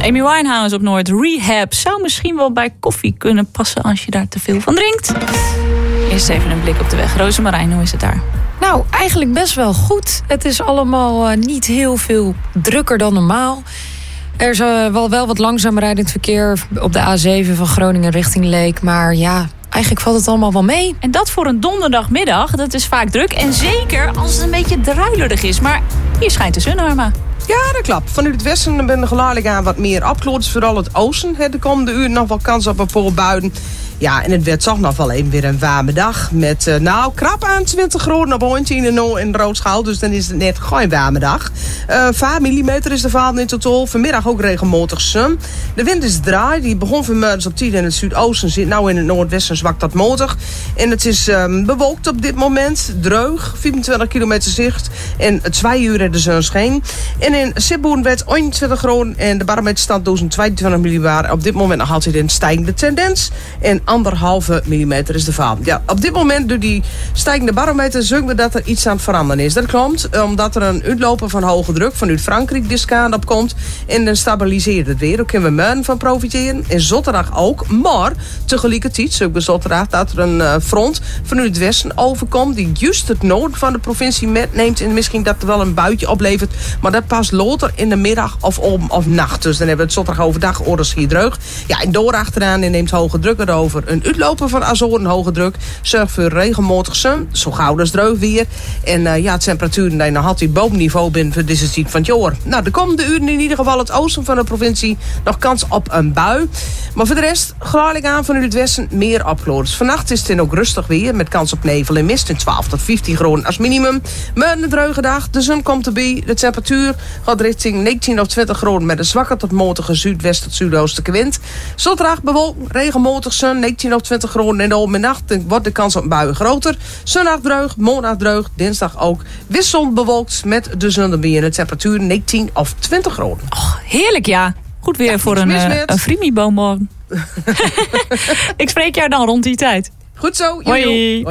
Amy Winehouse op Noord. Rehab zou misschien wel bij koffie kunnen passen als je daar te veel van drinkt. Eerst even een blik op de weg. Rosemarijn, hoe is het daar? Nou, eigenlijk best wel goed. Het is allemaal niet heel veel drukker dan normaal. Er is wel wat langzaam rijdend verkeer op de A7 van Groningen richting Leek. Maar ja, eigenlijk valt het allemaal wel mee. En dat voor een donderdagmiddag, dat is vaak druk. En zeker als het een beetje druilerig is. Maar hier schijnt de zon, Arma. Ja, dat klopt. Vanuit het westen ben er geleidelijk aan wat meer opklaringen. Vooral het oosten. De komende uur nog wel kans op een paar buien. Ja, en het werd toch nog wel even weer een warme dag. Met krap aan 20 graden op Hoorntje in Roodschaal. Dus dan is het net geen warme dag. 5 millimeter is de val in totaal. Vanmiddag ook regelmatig zon. De wind is draai. Die begon vanmiddag op 10 in het zuidoosten. Zit nou in het noordwesten zwak tot matig. En het is bewolkt op dit moment. Dreug, 24 kilometer zicht. En 2 uur de zon scheen. En in Sibboen werd 21 graden. En de barometerstand 1022 millibar. Op dit moment nog altijd een stijgende tendens. En 1,5 millimeter is de val. Ja, op dit moment door die stijgende barometer zien we dat er iets aan het veranderen is. Dat komt omdat er een uitloper van hoge druk vanuit Frankrijk deze kant op komt. En dan stabiliseert het weer. Daar kunnen we morgen van profiteren. En zondag ook. Maar tegelijkertijd zien we zondag dat er een front vanuit het westen overkomt. Die juist het noorden van de provincie metneemt. En misschien dat er wel een buitje oplevert. Maar dat past later in de middag of nacht. Dus dan hebben we het zondag overdag orders hier dreug. Ja, en door achteraan en neemt hoge druk erover. Een uitloper van Azoren, hoge druk. Zorgt voor regelmatig zon. Zo gauw als dreug weer. En het temperatuur die nog altijd bovenniveau binnen voor deze tijd van het jaar. Nou, de komende uren in ieder geval het oosten van de provincie nog kans op een bui. Maar voor de rest geleidelijk aan vanuit het westen meer opklaringen. Vannacht is het dan ook rustig weer met kans op nevel en mist in 12 tot 15 graden als minimum. Maar een druige dag, de zon komt erbij. De temperatuur gaat richting 19 of 20 graden met een zwakke tot matige zuidwest tot zuidoostelijke wind. Zondag bewolkt, regelmatig zon, 19 of 20 graden en de middag wordt de kans op buien groter. Zondag dreug, maandag dreug, dinsdag ook wisselend bewolkt met de zon erbij en de temperatuur 19 of 20 graden. Oh, heerlijk ja. Goed weer voor een friemiboom morgen. Ik spreek jou dan rond die tijd. Goed zo. Hoi.